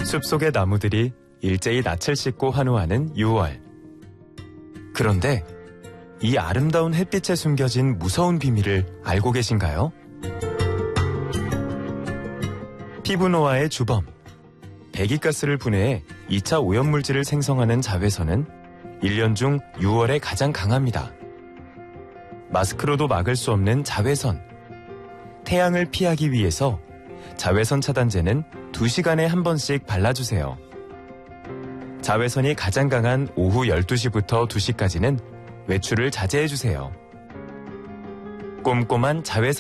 숲속의 나무들이 일제히 낯을 씻고 환호하는 6월. 그런데 이 아름다운 햇빛에 숨겨진 무서운 비밀을 알고 계신가요? 피부 노화의 주범, 배기가스를 분해해 2차 오염물질을 생성하는 자외선은 1년 중 6월에 가장 강합니다. 마스크로도 막을 수 없는 자외선. 태양을 피하기 위해서 자외선 차단제는 2시간에 한 번씩 발라주세요. 자외선이 가장 강한 오후 12시부터 2시까지는 외출을 자제해주세요. 꼼꼼한 자외선